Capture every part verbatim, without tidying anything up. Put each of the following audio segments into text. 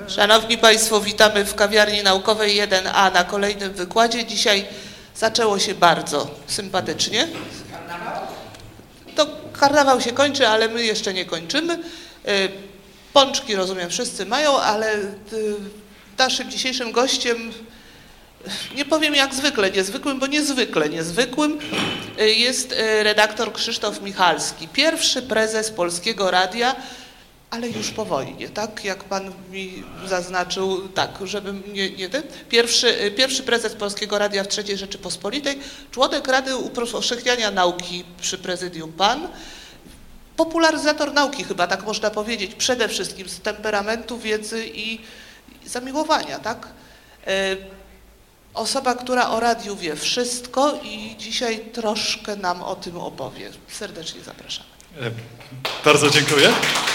Szanowni Państwo, witamy w kawiarni naukowej jeden A na kolejnym wykładzie. Dzisiaj zaczęło się bardzo sympatycznie. To karnawał się kończy, ale my jeszcze nie kończymy. Pączki, rozumiem, wszyscy mają, ale naszym dzisiejszym gościem, nie powiem jak zwykle niezwykłym, bo niezwykle niezwykłym, jest redaktor Krzysztof Michalski, pierwszy prezes Polskiego Radia, ale już po wojnie, tak? Jak pan mi zaznaczył, tak, żebym nie, nie ten. Pierwszy, pierwszy prezes Polskiego Radia w trzeciej Rzeczypospolitej, członek Rady Upowszechniania Nauki przy prezydium pan, popularyzator nauki chyba, tak można powiedzieć, przede wszystkim z temperamentu, wiedzy i, i zamiłowania, tak? E, osoba, która o radiu wie wszystko i dzisiaj troszkę nam o tym opowie. Serdecznie zapraszamy. E, bardzo dziękuję.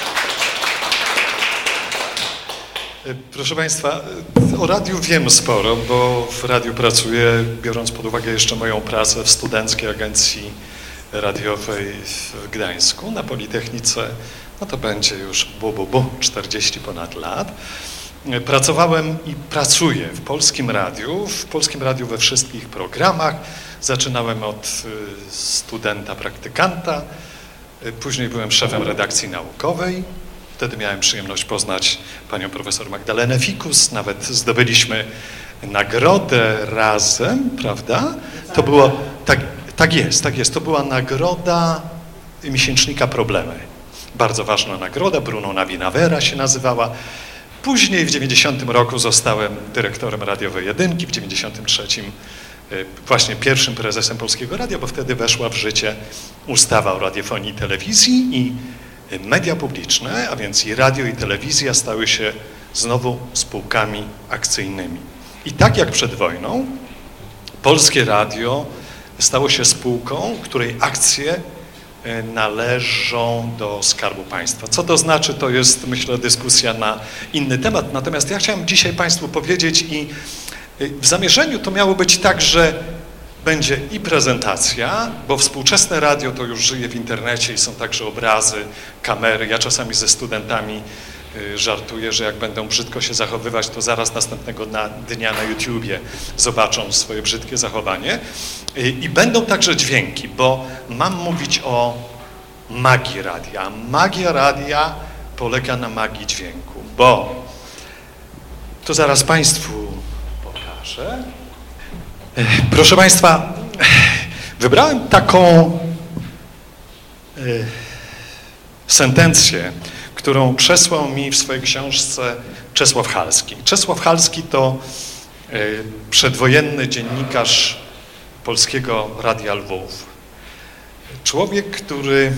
Proszę Państwa, o radiu wiem sporo, bo w radiu pracuję, biorąc pod uwagę jeszcze moją pracę w Studenckiej Agencji Radiowej w Gdańsku na Politechnice, no to będzie już bu, bu, bu, czterdzieści ponad lat. Pracowałem i pracuję w Polskim Radiu, w Polskim Radiu we wszystkich programach. Zaczynałem od studenta, praktykanta, później byłem szefem redakcji naukowej. Wtedy miałem przyjemność poznać panią profesor Magdalenę Fikus, nawet zdobyliśmy nagrodę razem, prawda? To było, tak, tak jest, tak jest, to była nagroda miesięcznika Problemy. Bardzo ważna nagroda, Bruno Navina-Vera się nazywała. Później w dziewięćdziesiątym roku zostałem dyrektorem radiowej jedynki, w dziewięćdziesiątym trzecim właśnie pierwszym prezesem Polskiego Radia, bo wtedy weszła w życie ustawa o radiofonii i telewizji i media publiczne, a więc i radio, i telewizja stały się znowu spółkami akcyjnymi. I tak jak przed wojną, Polskie Radio stało się spółką, której akcje należą do Skarbu Państwa. Co to znaczy, to jest, myślę, dyskusja na inny temat. Natomiast ja chciałem dzisiaj Państwu powiedzieć i w zamierzeniu to miało być tak, że będzie i prezentacja, bo współczesne radio to już żyje w internecie i są także obrazy, kamery. Ja czasami ze studentami żartuję, że jak będą brzydko się zachowywać, to zaraz następnego dnia na YouTubie zobaczą swoje brzydkie zachowanie. I będą także dźwięki, bo mam mówić o magii radia. Magia radia polega na magii dźwięku, bo to zaraz Państwu pokażę. Proszę Państwa, wybrałem taką y, sentencję, którą przesłał mi w swojej książce Czesław Halski. Czesław Halski to y, przedwojenny dziennikarz Polskiego Radia Lwów. Człowiek, który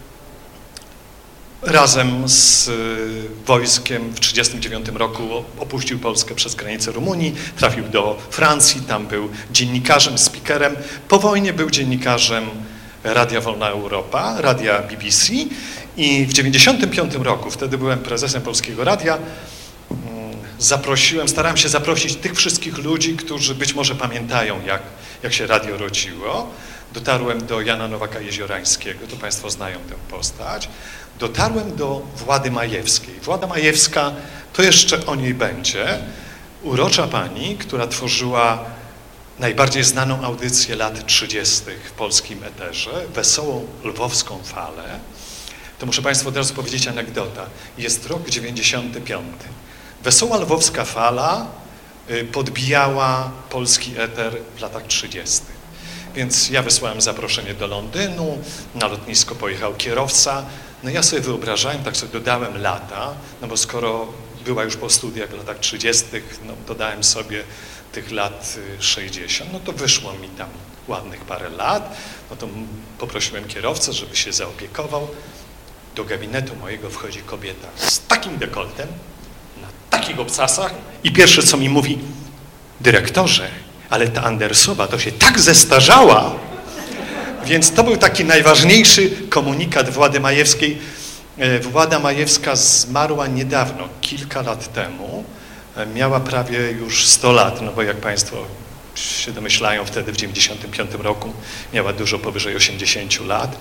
razem z wojskiem w tysiąc dziewięćset trzydziestym dziewiątym roku opuścił Polskę przez granicę Rumunii, trafił do Francji, tam był dziennikarzem, speakerem. Po wojnie był dziennikarzem Radia Wolna Europa, radia B B C i w tysiąc dziewięćset dziewięćdziesiątym piątym roku, wtedy byłem prezesem Polskiego Radia, zaprosiłem, starałem się zaprosić tych wszystkich ludzi, którzy być może pamiętają, jak, jak się radio rodziło. Dotarłem do Jana Nowaka-Jeziorańskiego, to Państwo znają tę postać. Dotarłem do Włady Majewskiej. Włada Majewska, to jeszcze o niej będzie, urocza pani, która tworzyła najbardziej znaną audycję lat trzydziestych w polskim eterze, Wesołą Lwowską Falę. To muszę Państwu od razu powiedzieć anegdota. Jest rok dziewięćdziesiąty piąty. Wesoła Lwowska Fala podbijała polski eter w latach trzydziestych. Więc ja wysłałem zaproszenie do Londynu, na lotnisko pojechał kierowca. No ja sobie wyobrażałem, tak sobie dodałem lata, no bo skoro była już po studiach w latach trzydziestych, no dodałem sobie tych lat sześćdziesiąt, no to wyszło mi tam ładnych parę lat, no to poprosiłem kierowcę, żeby się zaopiekował. Do gabinetu mojego wchodzi kobieta z takim dekoltem, na takich obcasach i pierwsze co mi mówi: dyrektorze, ale ta Andersowa to się tak zestarzała. Więc to był taki najważniejszy komunikat Włady Majewskiej. Włada Majewska zmarła niedawno, kilka lat temu. Miała prawie już sto lat, no bo jak Państwo się domyślają, wtedy w dziewięćdziesiątym piątym roku miała dużo powyżej osiemdziesięciu lat.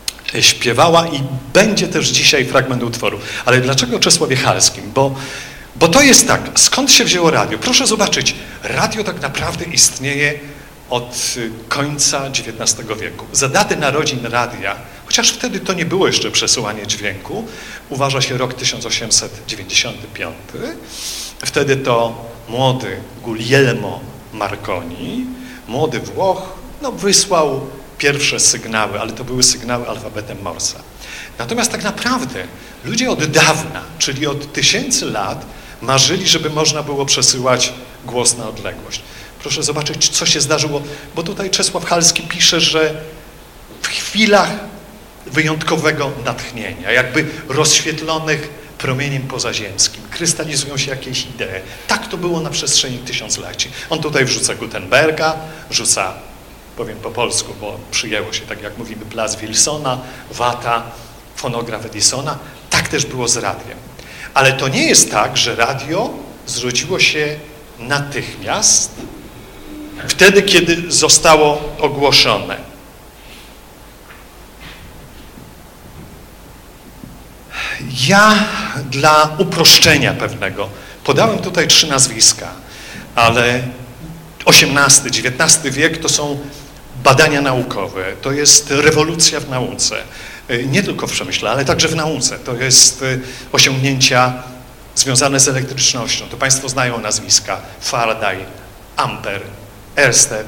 Śpiewała i będzie też dzisiaj fragment utworu. Ale dlaczego o Czesławie Halskim? Bo Bo to jest tak, skąd się wzięło radio? Proszę zobaczyć, radio tak naprawdę istnieje od końca dziewiętnastego wieku. Za datę narodzin radia, chociaż wtedy to nie było jeszcze przesyłanie dźwięku, uważa się rok tysiąc osiemset dziewięćdziesiąty piąty. Wtedy to młody Guglielmo Marconi, młody Włoch, no wysłał pierwsze sygnały, ale to były sygnały alfabetem Morsa. Natomiast tak naprawdę ludzie od dawna, czyli od tysięcy lat, marzyli, żeby można było przesyłać głos na odległość. Proszę zobaczyć, co się zdarzyło, bo tutaj Czesław Halski pisze, że w chwilach wyjątkowego natchnienia, jakby rozświetlonych promieniem pozaziemskim, krystalizują się jakieś idee. Tak to było na przestrzeni tysiącleci. On tutaj wrzuca Gutenberga, wrzuca, powiem po polsku, bo przyjęło się, tak jak mówimy, Blas Wilsona, Watta, fonograf Edisona. Tak też było z radiem. Ale to nie jest tak, że radio zrodziło się natychmiast, wtedy, kiedy zostało ogłoszone. Ja dla uproszczenia pewnego podałem tutaj trzy nazwiska, ale osiemnasty, dziewiętnasty wiek to są badania naukowe, to jest rewolucja w nauce. Nie tylko w przemyśle, ale także w nauce. To jest osiągnięcia związane z elektrycznością. To Państwo znają nazwiska Faraday, Ampere, Ørsted.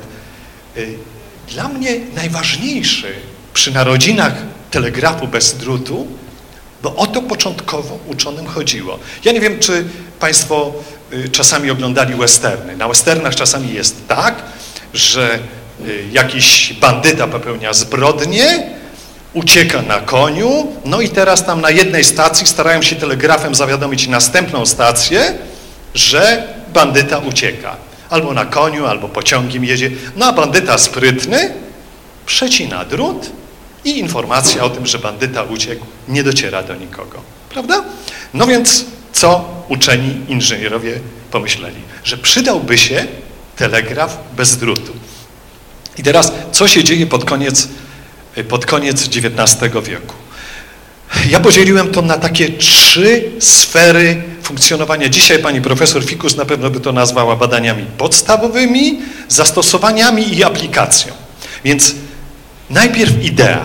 Dla mnie najważniejszy przy narodzinach telegrafu bez drutu, bo o to początkowo uczonym chodziło. Ja nie wiem, czy Państwo czasami oglądali westerny. Na westernach czasami jest tak, że jakiś bandyta popełnia zbrodnię, ucieka na koniu, no i teraz tam na jednej stacji starają się telegrafem zawiadomić następną stację, że bandyta ucieka. Albo na koniu, albo pociągiem jedzie. No a bandyta sprytny przecina drut i informacja o tym, że bandyta uciekł, nie dociera do nikogo. Prawda? No więc co uczeni inżynierowie pomyśleli? Że przydałby się telegraf bez drutu. I teraz co się dzieje pod koniec pod koniec dziewiętnastego wieku. Ja podzieliłem to na takie trzy sfery funkcjonowania. Dzisiaj pani profesor Fikus na pewno by to nazwała badaniami podstawowymi, zastosowaniami i aplikacją. Więc najpierw idea.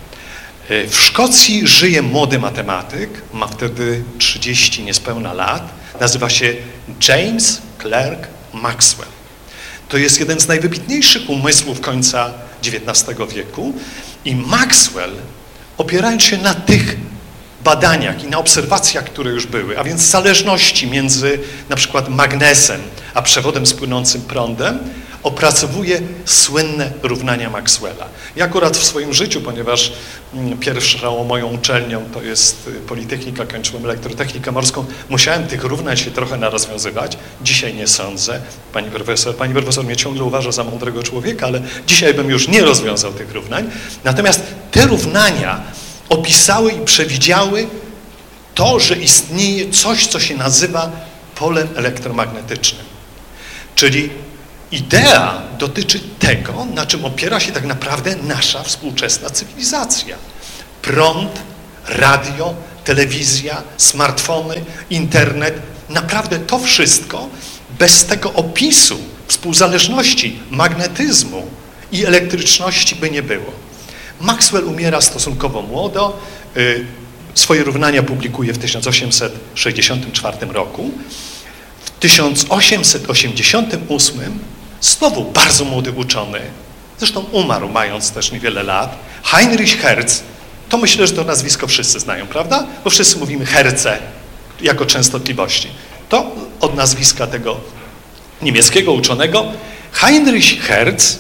W Szkocji żyje młody matematyk, ma wtedy trzydzieści niespełna lat, nazywa się James Clerk Maxwell. To jest jeden z najwybitniejszych umysłów końca dziewiętnastego wieku i Maxwell, opierając się na tych badaniach i na obserwacjach, które już były, a więc zależności między na przykład magnesem a przewodem z płynącym prądem, opracowuje słynne równania Maxwella. Ja akurat w swoim życiu, ponieważ pierwszą moją uczelnią to jest Politechnika, kończyłem elektrotechnikę morską, musiałem tych równań się trochę narozwiązywać. Dzisiaj nie sądzę. Pani profesor, pani profesor mnie ciągle uważa za mądrego człowieka, ale dzisiaj bym już nie rozwiązał tych równań. Natomiast te równania opisały i przewidziały to, że istnieje coś, co się nazywa polem elektromagnetycznym. Czyli idea dotyczy tego, na czym opiera się tak naprawdę nasza współczesna cywilizacja. Prąd, radio, telewizja, smartfony, internet, naprawdę to wszystko bez tego opisu współzależności magnetyzmu i elektryczności by nie było. Maxwell umiera stosunkowo młodo, swoje równania publikuje w tysiąc osiemset sześćdziesiątym czwartym roku. W tysiąc osiemset osiemdziesiątym ósmym znowu bardzo młody uczony, zresztą umarł mając też niewiele lat, Heinrich Hertz, to myślę, że to nazwisko wszyscy znają, prawda? Bo wszyscy mówimy Herce jako częstotliwości. To od nazwiska tego niemieckiego uczonego. Heinrich Hertz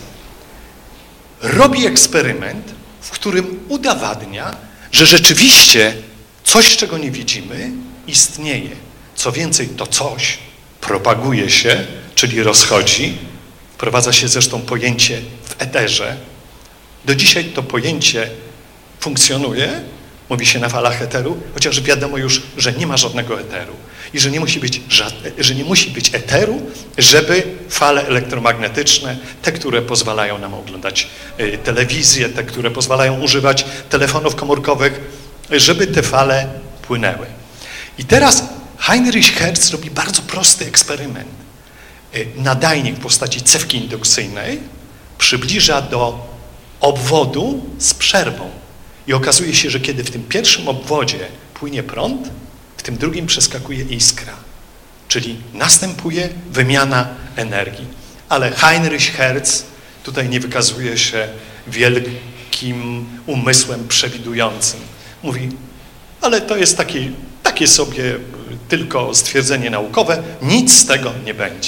robi eksperyment, w którym udowadnia, że rzeczywiście coś, czego nie widzimy, istnieje. Co więcej, to coś propaguje się, czyli rozchodzi. Wprowadza się zresztą pojęcie w eterze. Do dzisiaj to pojęcie funkcjonuje, mówi się na falach eteru, chociaż wiadomo już, że nie ma żadnego eteru i że nie musi być, żadne, że nie musi być eteru, żeby fale elektromagnetyczne, te, które pozwalają nam oglądać y, telewizję, te, które pozwalają używać telefonów komórkowych, żeby te fale płynęły. I teraz Heinrich Hertz robi bardzo prosty eksperyment. Nadajnik w postaci cewki indukcyjnej przybliża do obwodu z przerwą. I okazuje się, że kiedy w tym pierwszym obwodzie płynie prąd, w tym drugim przeskakuje iskra. Czyli następuje wymiana energii. Ale Heinrich Hertz tutaj nie wykazuje się wielkim umysłem przewidującym. Mówi, ale to jest taki, takie sobie tylko stwierdzenie naukowe, nic z tego nie będzie.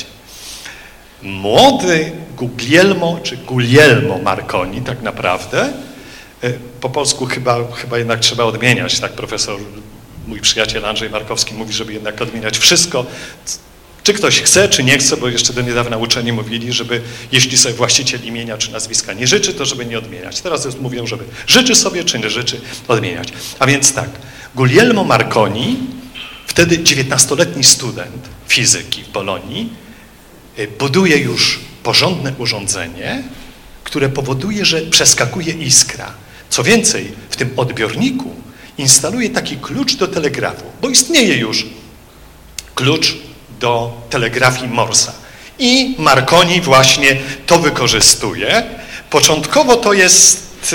Młody Guglielmo, czy Guglielmo Marconi tak naprawdę, po polsku chyba, chyba jednak trzeba odmieniać, tak profesor, mój przyjaciel Andrzej Markowski mówi, żeby jednak odmieniać wszystko, czy ktoś chce, czy nie chce, bo jeszcze do niedawna uczeni mówili, żeby jeśli sobie właściciel imienia czy nazwiska nie życzy, to żeby nie odmieniać. Teraz już mówią, żeby życzy sobie, czy nie życzy, odmieniać. A więc tak, Guglielmo Marconi, wtedy dziewiętnastoletni student fizyki w Bolonii, buduje już porządne urządzenie, które powoduje, że przeskakuje iskra. Co więcej, w tym odbiorniku instaluje taki klucz do telegrafu, bo istnieje już klucz do telegrafii Morsa. I Marconi właśnie to wykorzystuje. Początkowo to jest...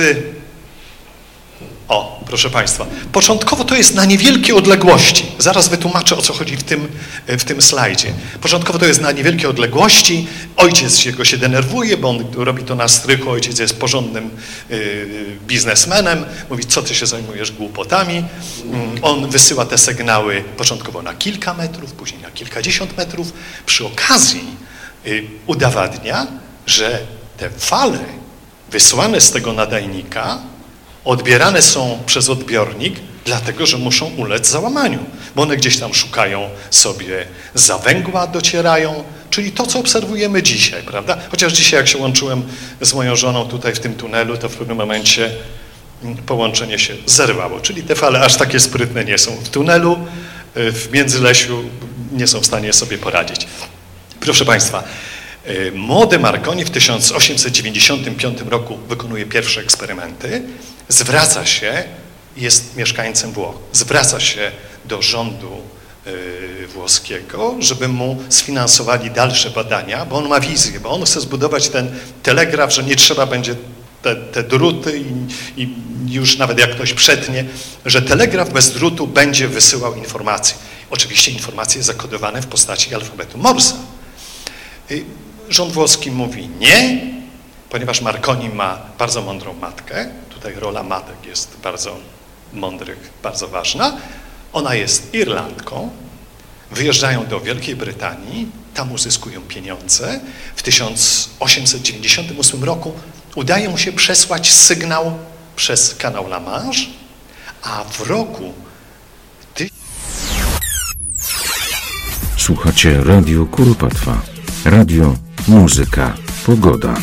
O, proszę Państwa, początkowo to jest na niewielkie odległości. Zaraz wytłumaczę, o co chodzi w tym, w tym slajdzie. Początkowo to jest na niewielkie odległości. Ojciec się go się denerwuje, bo on robi to na strychu. Ojciec jest porządnym y, biznesmenem. Mówi, co ty się zajmujesz głupotami. On wysyła te sygnały początkowo na kilka metrów, później na kilkadziesiąt metrów. Przy okazji y, udowadnia, że te fale wysłane z tego nadajnika odbierane są przez odbiornik, dlatego że muszą ulec załamaniu, bo one gdzieś tam szukają sobie za węgła, docierają, czyli to, co obserwujemy dzisiaj, prawda? Chociaż dzisiaj, jak się łączyłem z moją żoną tutaj w tym tunelu, to w pewnym momencie połączenie się zerwało, czyli te fale aż takie sprytne nie są. W tunelu, w Międzylesiu nie są w stanie sobie poradzić. Proszę Państwa, młody Marconi w tysiąc osiemset dziewięćdziesiątym piątym roku wykonuje pierwsze eksperymenty, zwraca się, jest mieszkańcem Włoch, zwraca się do rządu y, włoskiego, żeby mu sfinansowali dalsze badania, bo on ma wizję, bo on chce zbudować ten telegraf, że nie trzeba będzie te, te druty i, i już nawet jak ktoś przetnie, że telegraf bez drutu będzie wysyłał informacje. Oczywiście informacje zakodowane w postaci alfabetu Morsa. Y, Rząd włoski mówi nie, ponieważ Marconi ma bardzo mądrą matkę. Tutaj rola matek jest bardzo mądrych, bardzo ważna. Ona jest Irlandką. Wyjeżdżają do Wielkiej Brytanii, tam uzyskują pieniądze. W tysiąc osiemset dziewięćdziesiątym ósmym roku udaje mu się przesłać sygnał przez kanał La Manche, a w roku... Słuchacie Radio Kuropatwa. Radio, muzyka, pogoda.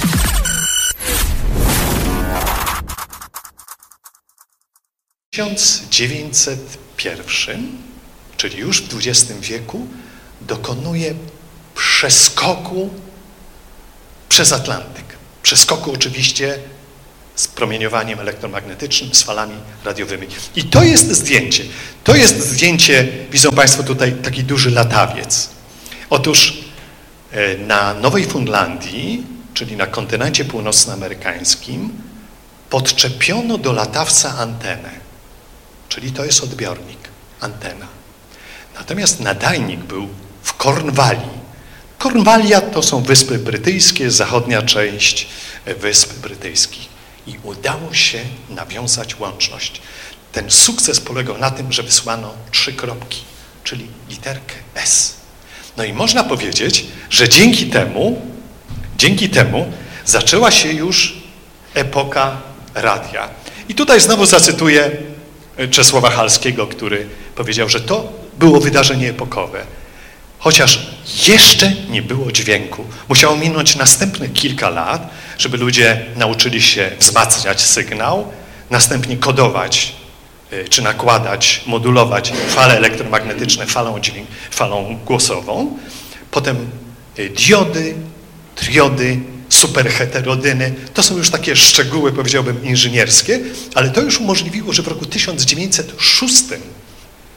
W tysiąc dziewięćset pierwszym, czyli już w dwudziestym wieku, dokonuje przeskoku przez Atlantyk. Przeskoku oczywiście z promieniowaniem elektromagnetycznym, z falami radiowymi. I to jest zdjęcie. To jest zdjęcie, widzą Państwo tutaj taki duży latawiec. Otóż na Nowej Fundlandii, czyli na kontynencie północnoamerykańskim, podczepiono do latawca antenę, czyli to jest odbiornik, antena. Natomiast nadajnik był w Kornwalii. Kornwalia to są Wyspy Brytyjskie, zachodnia część Wysp Brytyjskich. I udało się nawiązać łączność. Ten sukces polegał na tym, że wysłano trzy kropki, czyli literkę S. No i można powiedzieć, że dzięki temu, dzięki temu zaczęła się już epoka radia. I tutaj znowu zacytuję Czesława Halskiego, który powiedział, że to było wydarzenie epokowe. Chociaż jeszcze nie było dźwięku. Musiało minąć następne kilka lat, żeby ludzie nauczyli się wzmacniać sygnał, następnie kodować czy nakładać, modulować fale elektromagnetyczne falą, dźwięk, falą głosową. Potem diody, triody, superheterodyny. To są już takie szczegóły, powiedziałbym, inżynierskie, ale to już umożliwiło, że w roku tysiąc dziewięćset szóstym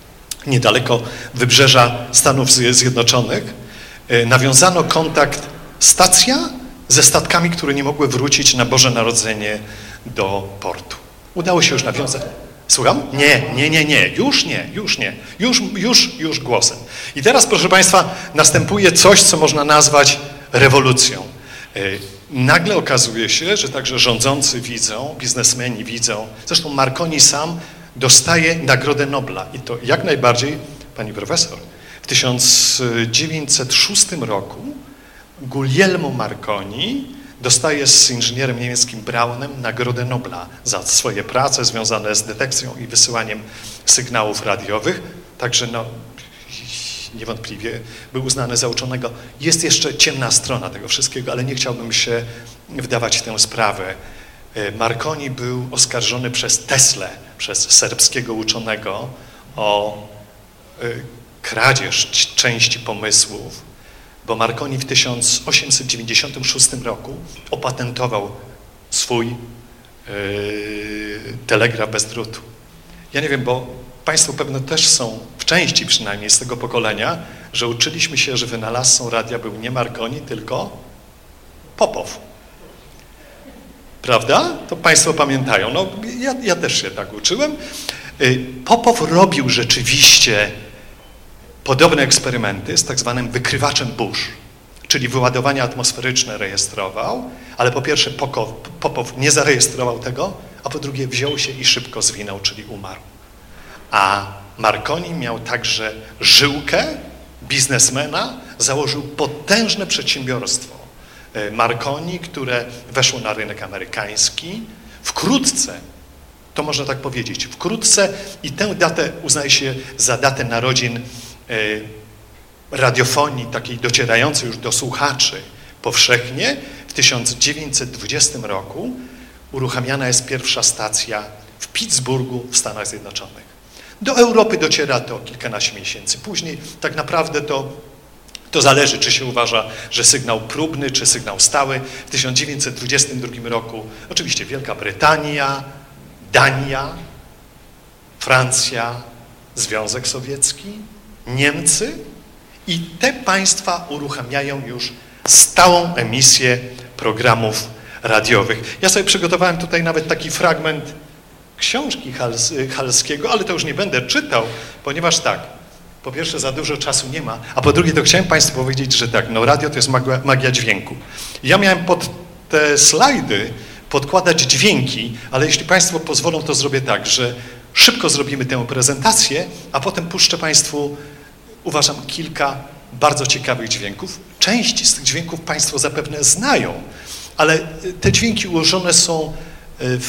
niedaleko wybrzeża Stanów Zjednoczonych, nawiązano kontakt stacja ze statkami, które nie mogły wrócić na Boże Narodzenie do portu. Udało się już nawiązać. Słucham? Nie, nie, nie, nie, już nie, już nie, już, już, już głosem. I teraz, proszę Państwa, następuje coś, co można nazwać rewolucją. Nagle okazuje się, że także rządzący widzą, biznesmeni widzą, zresztą Marconi sam dostaje Nagrodę Nobla i to jak najbardziej, pani profesor, w tysiąc dziewięćset szóstym roku Guglielmo Marconi dostaje z inżynierem niemieckim Braunem Nagrodę Nobla za swoje prace związane z detekcją i wysyłaniem sygnałów radiowych, także no niewątpliwie był uznany za uczonego. Jest jeszcze ciemna strona tego wszystkiego, ale nie chciałbym się wdawać w tę sprawę. Marconi był oskarżony przez Teslę, przez serbskiego uczonego o kradzież części pomysłów, bo Marconi w tysiąc osiemset dziewięćdziesiątym szóstym roku opatentował swój yy, telegraf bez drutu. Ja nie wiem, bo Państwo pewno też są, w części przynajmniej z tego pokolenia, że uczyliśmy się, że wynalazcą radia był nie Marconi, tylko Popow. Prawda? To Państwo pamiętają. No, ja, ja też się tak uczyłem. Popow robił rzeczywiście podobne eksperymenty z tak zwanym wykrywaczem burz, czyli wyładowania atmosferyczne rejestrował, ale po pierwsze Popow, Popow nie zarejestrował tego, a po drugie wziął się i szybko zwinął, czyli umarł. A Marconi miał także żyłkę biznesmena, założył potężne przedsiębiorstwo Marconi, które weszło na rynek amerykański. Wkrótce, to można tak powiedzieć, wkrótce i tę datę uznaje się za datę narodzin radiofonii takiej docierającej już do słuchaczy powszechnie. W tysiąc dziewięćset dwudziestym roku uruchamiana jest pierwsza stacja w Pittsburghu w Stanach Zjednoczonych. Do Europy dociera to kilkanaście miesięcy później. Tak naprawdę to, to zależy, czy się uważa, że sygnał próbny, czy sygnał stały. W tysiąc dziewięćset dwudziestym drugim roku oczywiście Wielka Brytania, Dania, Francja, Związek Sowiecki, Niemcy i te państwa uruchamiają już stałą emisję programów radiowych. Ja sobie przygotowałem tutaj nawet taki fragment książki Hals, Halskiego, ale to już nie będę czytał, ponieważ tak, po pierwsze za dużo czasu nie ma, a po drugie to chciałem Państwu powiedzieć, że tak, no radio to jest magia, magia dźwięku. Ja miałem pod te slajdy podkładać dźwięki, ale jeśli Państwo pozwolą, to zrobię tak, że szybko zrobimy tę prezentację, a potem puszczę Państwu, uważam, kilka bardzo ciekawych dźwięków. Część z tych dźwięków Państwo zapewne znają, ale te dźwięki ułożone są w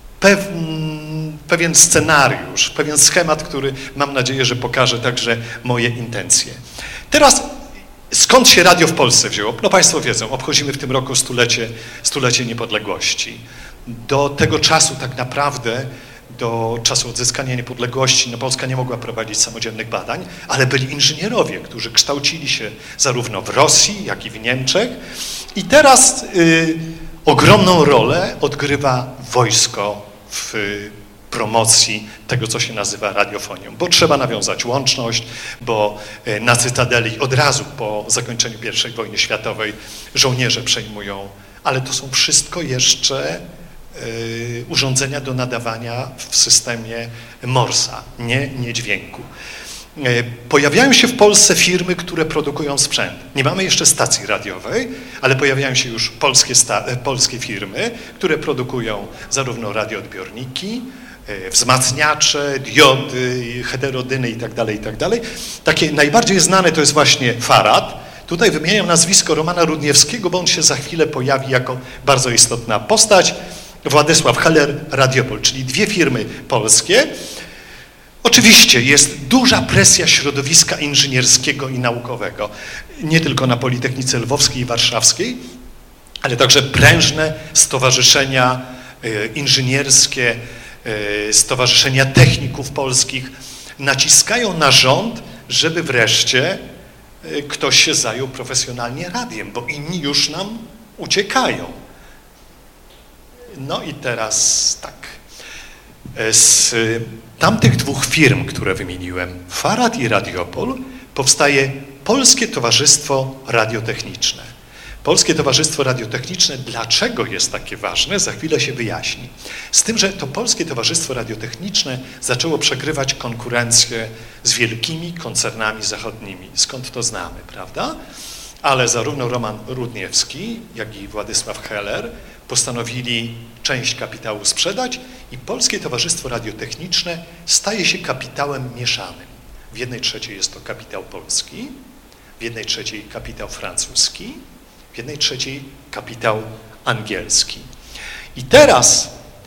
pewien, pewien scenariusz, pewien schemat, który mam nadzieję, że pokaże także moje intencje. Teraz skąd się radio w Polsce wzięło? No Państwo wiedzą, obchodzimy w tym roku stulecie, stulecie niepodległości. Do tego czasu tak naprawdę, do czasu odzyskania niepodległości, no Polska nie mogła prowadzić samodzielnych badań, ale byli inżynierowie, którzy kształcili się zarówno w Rosji, jak i w Niemczech. I teraz y, ogromną rolę odgrywa wojsko w promocji tego, co się nazywa radiofonią, bo trzeba nawiązać łączność, bo na Cytadeli od razu po zakończeniu pierwszej wojny światowej żołnierze przejmują, ale to są wszystko jeszcze y, urządzenia do nadawania w systemie Morsa, nie, nie dźwięku. Y, pojawiają się w Polsce firmy, które produkują sprzęt. Nie mamy jeszcze stacji radiowej, ale pojawiają się już polskie, sta, polskie firmy, które produkują zarówno radioodbiorniki, wzmacniacze, diody, heterodyny i tak dalej, i tak dalej. Takie najbardziej znane to jest właśnie Farad. Tutaj wymieniam nazwisko Romana Rudniewskiego, bo on się za chwilę pojawi jako bardzo istotna postać. Władysław Heller, Radiopol, czyli dwie firmy polskie. Oczywiście jest duża presja środowiska inżynierskiego i naukowego, nie tylko na Politechnice Lwowskiej i Warszawskiej, ale także prężne stowarzyszenia inżynierskie, stowarzyszenia techników polskich naciskają na rząd, żeby wreszcie ktoś się zajął profesjonalnie radiem, bo inni już nam uciekają. No i teraz tak. Z tamtych dwóch firm, które wymieniłem, Farad i Radiopol, powstaje Polskie Towarzystwo Radiotechniczne. Polskie Towarzystwo Radiotechniczne, dlaczego jest takie ważne, za chwilę się wyjaśni. Z tym, że to Polskie Towarzystwo Radiotechniczne zaczęło przegrywać konkurencję z wielkimi koncernami zachodnimi. Skąd to znamy, prawda? Ale zarówno Roman Rudniewski, jak i Władysław Heller postanowili część kapitału sprzedać i Polskie Towarzystwo Radiotechniczne staje się kapitałem mieszanym. W jednej trzeciej jest to kapitał polski, w jednej trzeciej kapitał francuski, w jednej trzeciej kapitał angielski. I teraz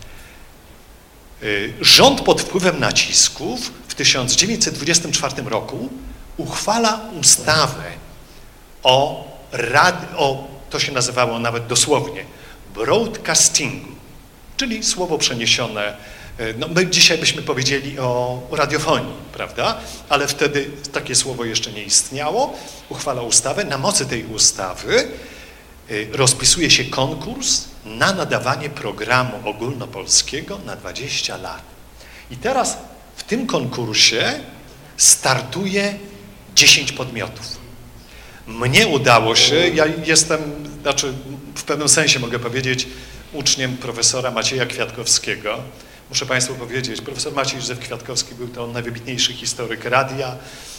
y, rząd pod wpływem nacisków w tysiąc dziewięćset dwudziestym czwartym roku uchwala ustawę o, rad, o, to się nazywało nawet dosłownie, broadcastingu, czyli słowo przeniesione, no my dzisiaj byśmy powiedzieli o radiofonii, prawda? Ale wtedy takie słowo jeszcze nie istniało. Uchwala ustawę. Na mocy tej ustawy rozpisuje się konkurs na nadawanie programu ogólnopolskiego na dwadzieścia lat. I teraz w tym konkursie startuje dziesięć podmiotów. Mnie udało się, ja jestem, znaczy w pewnym sensie mogę powiedzieć, uczniem profesora Macieja Kwiatkowskiego. Muszę Państwu powiedzieć, profesor Maciej Józef Kwiatkowski był to najwybitniejszy historyk radia.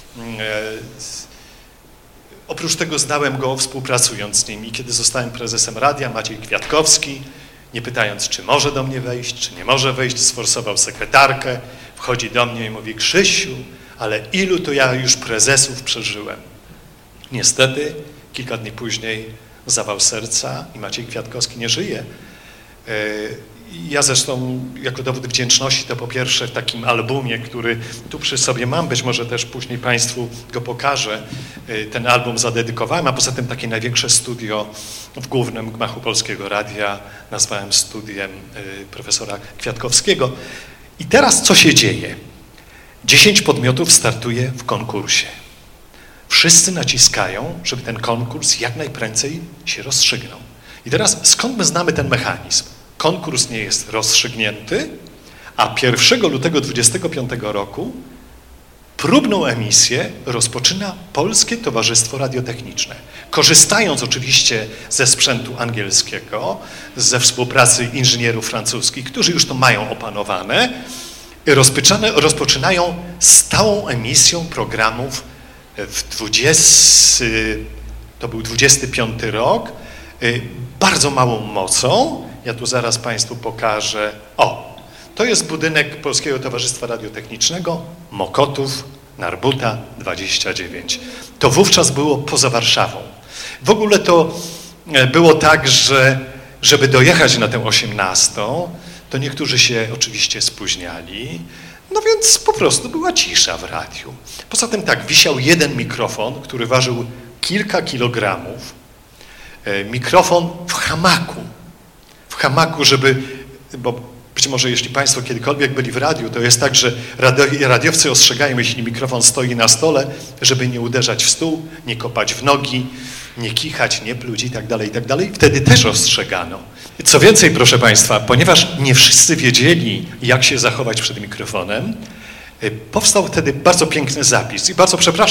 Oprócz tego znałem go współpracując z nim i kiedy zostałem prezesem radia, Maciej Kwiatkowski, nie pytając, czy może do mnie wejść, czy nie może wejść, sforsował sekretarkę, wchodzi do mnie i mówi: Krzysiu, ale ilu to ja już prezesów przeżyłem. Niestety, kilka dni później zawał serca i Maciej Kwiatkowski nie żyje. Ja zresztą jako dowód wdzięczności to po pierwsze w takim albumie, który tu przy sobie mam, być może też później Państwu go pokażę, ten album zadedykowałem, a poza tym takie największe studio w głównym gmachu Polskiego Radia nazwałem studiem profesora Kwiatkowskiego. I teraz co się dzieje? Dziesięć podmiotów startuje w konkursie. Wszyscy naciskają, żeby ten konkurs jak najprędzej się rozstrzygnął. I teraz skąd my znamy ten mechanizm? Konkurs nie jest rozstrzygnięty, a pierwszego lutego dwudziestego piątego roku próbną emisję rozpoczyna Polskie Towarzystwo Radiotechniczne. Korzystając oczywiście ze sprzętu angielskiego, ze współpracy inżynierów francuskich, którzy już to mają opanowane, rozpoczynają stałą emisją programów w dwudziestym, to był dwudziesty piąty rok, bardzo małą mocą. Ja tu zaraz Państwu pokażę. O, to jest budynek Polskiego Towarzystwa Radiotechnicznego, Mokotów, Narbuta dwadzieścia dziewięć. To wówczas było poza Warszawą. W ogóle to było tak, że żeby dojechać na tę osiemnastą, to niektórzy się oczywiście spóźniali, no więc po prostu była cisza w radiu. Poza tym tak, wisiał jeden mikrofon, który ważył kilka kilogramów. Mikrofon w hamaku. W hamaku, żeby, bo być może jeśli Państwo kiedykolwiek byli w radiu, to jest tak, że radiowcy ostrzegają, jeśli mikrofon stoi na stole, żeby nie uderzać w stół, nie kopać w nogi, nie kichać, nie pluć i tak dalej, i tak dalej. Wtedy też ostrzegano. Co więcej, proszę Państwa, ponieważ nie wszyscy wiedzieli, jak się zachować przed mikrofonem, powstał wtedy bardzo piękny zapis. I bardzo przepraszam,